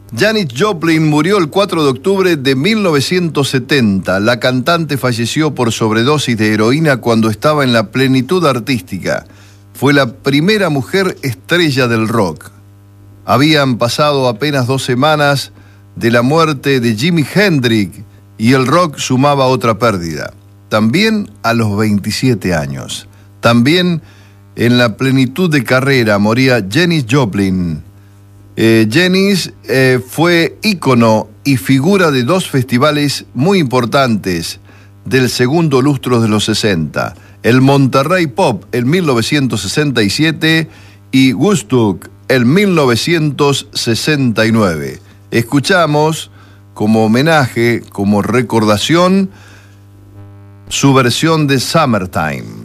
Janis Joplin murió el 4 de octubre de 1970. La cantante falleció por sobredosis de heroína cuando estaba en la plenitud artística. Fue la primera mujer estrella del rock. Habían pasado apenas 2 semanas de la muerte de Jimi Hendrix y el rock sumaba otra pérdida. También a los 27 años. También en la plenitud de carrera moría Janis Joplin. Janis fue ícono y figura de 2 festivales muy importantes del segundo lustro de los 60. El Monterrey Pop en 1967 y Woodstock en 1969. Escuchamos como homenaje, como recordación, su versión de Summertime.